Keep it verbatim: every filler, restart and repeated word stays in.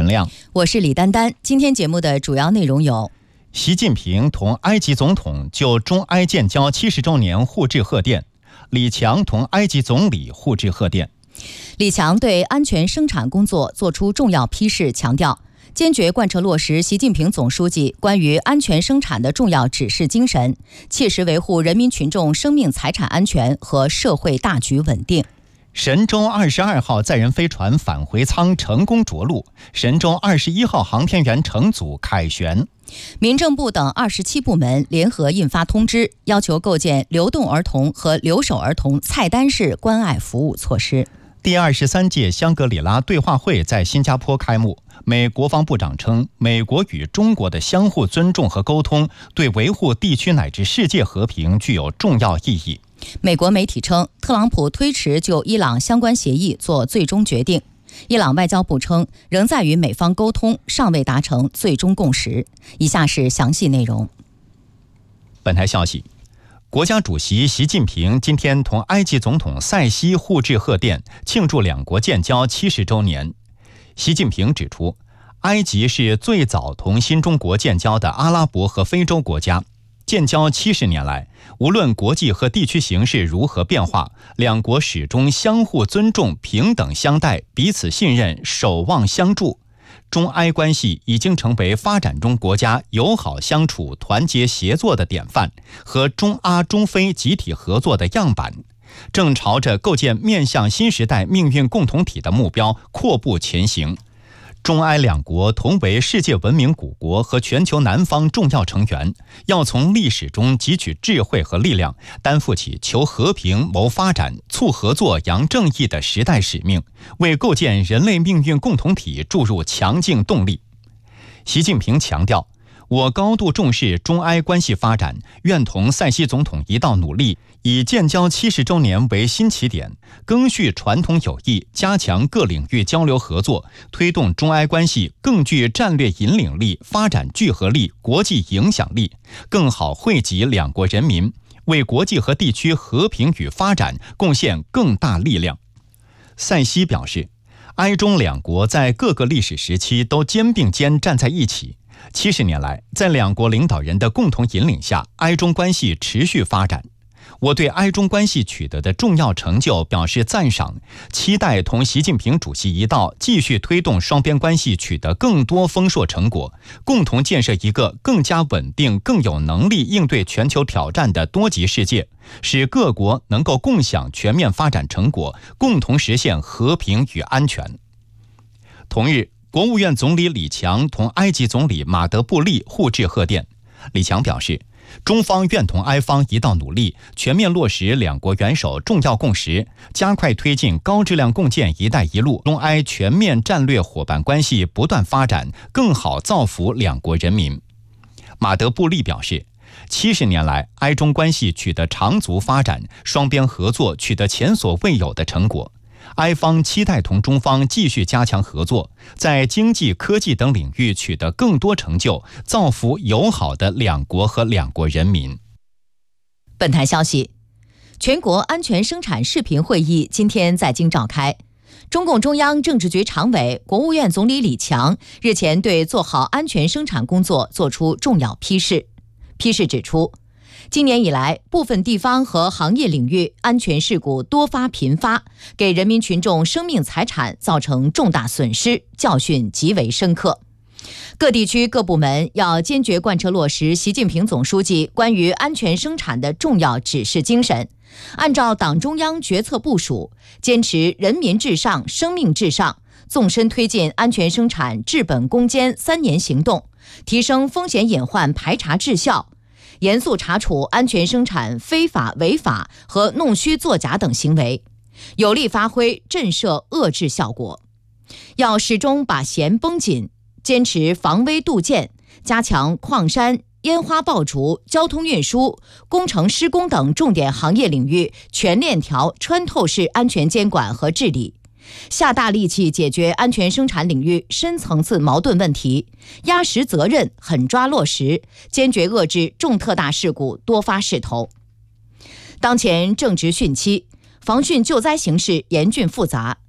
陈亮， 我是李丹丹。今天节目的主要内容有： 习近平同埃及总统就中埃建交七十周年互致贺电，李强同埃及总理互致贺电。 李强对安全生产工作作出重要批示，强调坚决贯彻落实习近平总书记关于安全生产的重要指示精神，切实维护人民群众生命财产安全和社会大局稳定。 神舟二十二号载人飞船返回舱成功着陆，神舟二十一号航天员乘组凯旋。 民政部等二十七部门联合印发通知，要求构建流动儿童和留守儿童菜单式关爱服务措施。 第二十三届香格里拉对话会在新加坡开幕。美国防部长称，美国与中国的相互尊重和沟通对维护地区乃至世界和平具有重要意义。 美国媒体称，特朗普推迟就伊朗相关协议做最终决定。伊朗外交部称，仍在与美方沟通，尚未达成最终共识。以下是详细内容。 本台消息，国家主席习近平今天同埃及总统塞西互致贺电，庆祝两国建交七十周年。习近平指出，埃及是最早同新中国建交的阿拉伯和非洲国家。建交七十年来，无论国际和地区形势如何变化，两国始终相互尊重、平等相待、彼此信任、守望相助。中埃关系已经成为发展中国家友好相处、团结协作的典范和中阿中非集体合作的样板，正朝着构建面向新时代命运共同体的目标阔步前行。中埃两国同为世界文明古国和全球南方重要成员，要从历史中汲取智慧和力量，担负起求和平、谋发展、促合作、扬正义的时代使命，为构建人类命运共同体注入强劲动力。习近平强调，我高度重视中埃关系发展，愿同塞西总统一道努力，以建交七十周年为新起点，赓续传统友谊，加强各领域交流合作，推动中埃关系更具战略引领力、发展聚合力、国际影响力，更好惠及两国人民，为国际和地区和平与发展贡献更大力量。塞西表示，埃中两国在各个历史时期都肩并肩站在一起。七十年来，在两国领导人的共同引领下，埃中关系持续发展。我对埃中关系取得的重要成就表示赞赏，期待同习近平主席一道继续推动双边关系取得更多丰硕成果，共同建设一个更加稳定、更有能力应对全球挑战的多极世界，使各国能够共享全面发展成果，共同实现和平与安全。同日，国务院总理李强同埃及总理马德布利互致贺电。李强表示，中方愿同埃方一道努力，全面落实两国元首重要共识，加快推进高质量共建“一带一路”中埃全面战略伙伴关系不断发展，更好造福两国人民。马德布利表示，七十年来，埃中关系取得长足发展，双边合作取得前所未有的成果。埃方期待同中方继续加强合作，在经济、科技等领域取得更多成就，造福友好的两国和两国人民。 本台消息，全国安全生产视频会议今天在京召开。中共中央政治局常委、国务院总理李强日前对做好安全生产工作作出重要批示。批示指出，今年以来，部分地方和行业领域安全事故多发频发，给人民群众生命财产造成重大损失，教训极为深刻。各地区各部门要坚决贯彻落实习近平总书记关于安全生产的重要指示精神，按照党中央决策部署，坚持人民至上、生命至上，纵深推进安全生产治本攻坚三年行动，提升风险隐患排查治效，严肃查处安全生产非法违法和弄虚作假等行为，有力发挥震慑遏制效果。要始终把弦绷紧，坚持防微杜渐，加强矿山、烟花爆竹、交通运输、工程施工等重点行业领域全链条穿透式安全监管和治理，下大力气解决安全生产领域深层次矛盾问题，压实责任，狠抓落实，坚决遏制重特大事故多发势头。当前正值汛期，防汛救灾形势严峻复杂，